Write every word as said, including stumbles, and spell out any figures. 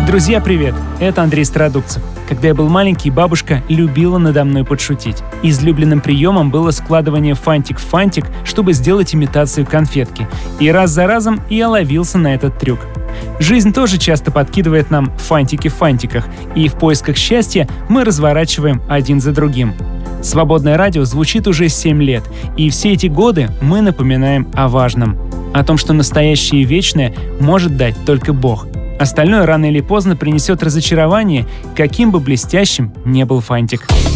Друзья, привет! Это Андрей Стародубцев. Когда я был маленький, бабушка любила надо мной подшутить. Излюбленным приемом было складывание фантик в фантик, чтобы сделать имитацию конфетки. И раз за разом я ловился на этот трюк. Жизнь тоже часто подкидывает нам фантики в фантиках, и в поисках счастья мы разворачиваем один за другим. Свободное радио звучит уже семь лет, и все эти годы мы напоминаем о важном. О том, что настоящее и вечное может дать только Бог. Остальное рано или поздно принесет разочарование, каким бы блестящим ни был фантик.